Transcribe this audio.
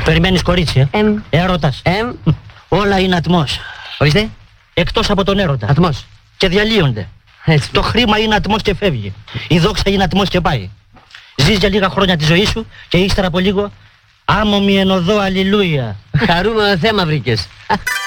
Περιμένεις κορίτσι, έρωτας. Όλα είναι ατμός. Ορίστε. Εκτός από τον έρωτα. Ατμός. Και διαλύονται. Έτσι. Το χρήμα είναι ατμός και φεύγει. Η δόξα είναι ατμός και πάει. Ζεις για λίγα χρόνια τη ζωή σου και ύστερα από λίγο άμμο μη ενωδώ αλληλούια. Χαρούμενο θέμα βρήκες.